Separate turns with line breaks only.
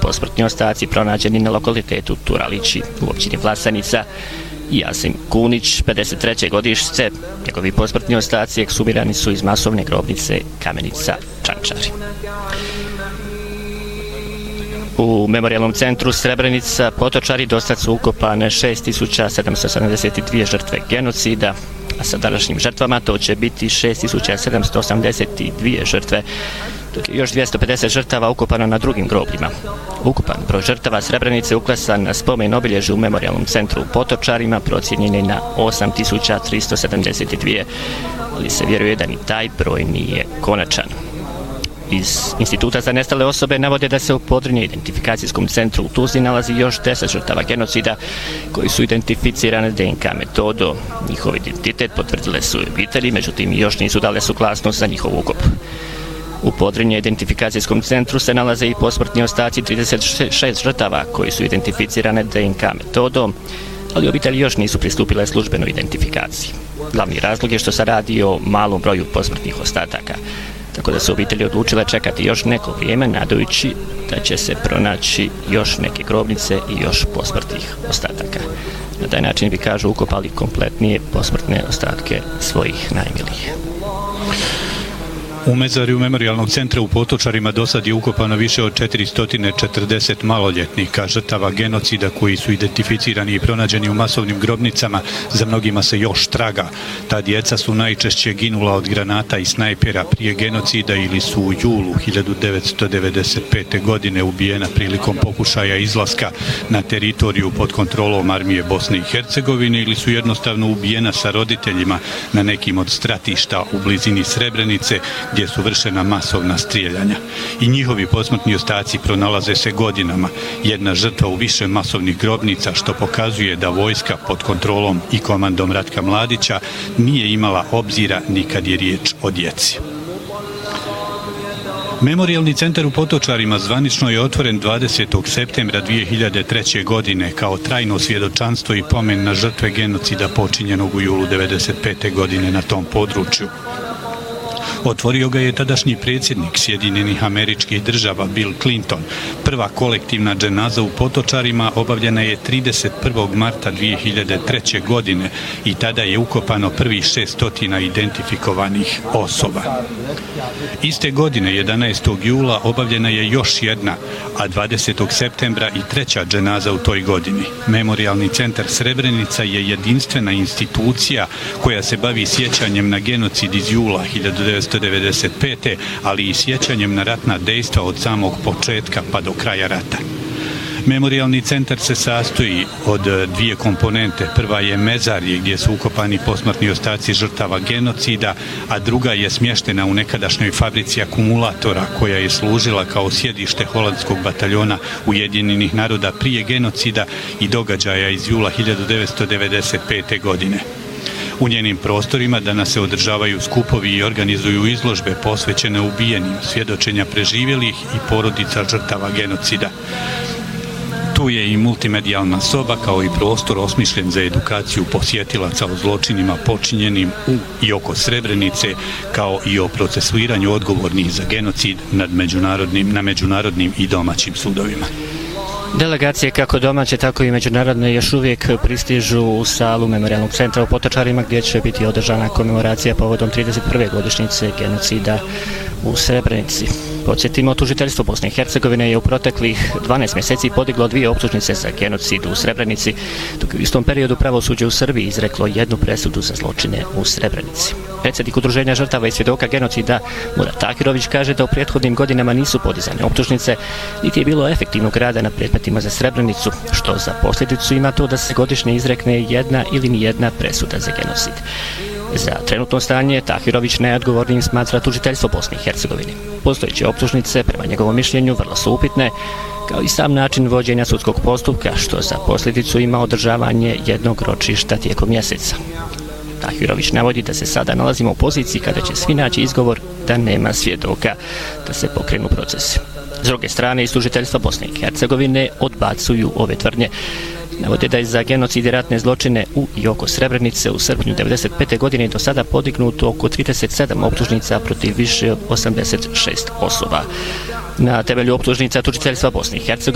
posmrtni ostaci pronađeni na lokalitetu Turalići u općini Vlasanica. Jasim Kunić, 53. godište, njegovi posmrtni ostaci ekshumirani su iz masovne grobnice Kamenica Čančari. U Memorijalnom centru Srebrenica Potočari dosad su ukopane 6772 žrtve genocida, a sa današnjim žrtvama to će biti 6782 žrtve, dok je još 250 žrtava ukopano na drugim grobljima. Ukupan broj žrtava Srebrenice uklesan na spomen obilježje u Memorijalnom centru u Potočarima procijenjen je na 8372, ali se vjeruje da ni taj broj nije konačan. Iz Instituta za nestale osobe navode da se u Podrinje identifikacijskom centru u Tuzli nalazi još 10 žrtava genocida koji su identificirane DNK metodom. Njihov identitet potvrdile su obitelji, međutim još nisu dale suglasnost za njihov ukop. U Podrinje identifikacijskom centru se nalaze i posmrtni ostaci 36 žrtava koji su identificirane DNK metodom, ali obitelji još nisu pristupile službenoj identifikaciji. Glavni razlog je što se radi o malom broju posmrtnih ostataka, tako da su obitelji odlučile čekati još neko vrijeme, nadajući da će se pronaći još neke grobnice i još posmrtnih ostataka. Na taj način bi, kažu, ukopali kompletnije posmrtne ostatke svojih najmilijih.
U mezarju Memorijalnog centra u Potočarima dosad je ukopano više od 440 maloljetnika žrtava genocida koji su identificirani i pronađeni u masovnim grobnicama, za mnogima se još traga. Ta djeca su najčešće ginula od granata i snajpera prije genocida ili su u julu 1995. godine ubijena prilikom pokušaja izlaska na teritoriju pod kontrolom armije Bosne i Hercegovine ili su jednostavno ubijena sa roditeljima na nekim od stratišta u blizini Srebrenice, gdje su vršena masovna strijeljanja. I njihovi posmrtni ostaci pronalaze se godinama, jedna žrtva u više masovnih grobnica, što pokazuje da vojska pod kontrolom i komandom Ratka Mladića nije imala obzira ni kad je riječ o djeci. Memorijalni centar u Potočarima zvanično je otvoren 20. septembra 2003. godine kao trajno svjedočanstvo i pomen na žrtve genocida počinjenog u julu 1995. godine na tom području. Otvorio ga je tadašnji predsjednik Sjedinjenih Američkih Država Bill Clinton. Prva kolektivna dženaza u Potočarima obavljena je 31. marta 2003. godine i tada je ukopano prvih 600 identifikovanih osoba. Iste godine, 11. jula, obavljena je još jedna, a 20. septembra i treća dženaza u toj godini. Memorijalni centar Srebrenica je jedinstvena institucija koja se bavi sjećanjem na genocid iz jula 1995. ali i sjećanjem na ratna dejstva od samog početka pa do kraja rata. Memorijalni centar se sastoji od dvije komponente. Prva je mezarje gdje su ukopani posmrtni ostaci žrtava genocida, a druga je smještena u nekadašnjoj fabrici akumulatora koja je služila kao sjedište holandskog bataljona Ujedinjenih naroda prije genocida i događaja iz jula 1995. godine. U njenim prostorima danas se održavaju skupovi i organizuju izložbe posvećene ubijenim, svjedočenja preživjelih i porodica žrtava genocida. Tu je i multimedijalna soba kao i prostor osmišljen za edukaciju posjetilaca o zločinima počinjenim u i oko Srebrenice, kao i o procesuiranju odgovornih za genocid na međunarodnim i domaćim sudovima.
Delegacije kako domaće, tako i međunarodne još uvijek pristižu u salu Memorijalnog centra u Potočarima gdje će biti održana komemoracija povodom 31. godišnjice genocida u Srebrenici. Podsjetimo, tužiteljstvo Bosne i Hercegovine je u proteklih 12 mjeseci podiglo 2 optužnice za genocid u Srebrenici, dok u istom periodu pravosuđe u Srbiji izreklo 1 presudu za zločine u Srebrenici. Predsjednik Udruženja žrtava i svjedoka genocida Murat Tahirović kaže da u prethodnim godinama nisu podizane optužnice, niti je bilo efektivnog rada na predmetima za Srebrenicu, što za posljedicu ima to da se godišnje izrekne 1 ili nijedna presuda za genocid. Za trenutno stanje Tahirović neodgovornim smatra tužiteljstvo Bosne i Hercegovine. Postojeće optužnice, prema njegovom mišljenju, vrlo su upitne, kao i sam način vođenja sudskog postupka, što za posljedicu ima održavanje jednog ročišta tijekom mjeseca. Tahirović navodi da se sada nalazimo u poziciji kada će svi naći izgovor da nema svjedoka da se pokrenu procesi. S druge strane, iz tužiteljstva Bosne i Hercegovine odbacuju ove tvrdnje. Navode da je za genocid i ratne zločine u i oko Srebrenice u srpnju 1995. godine do sada podignuto oko 37 optužnica protiv više od 86 osoba. Na temelju optužnica tužiteljstva Bosne i Hercegovine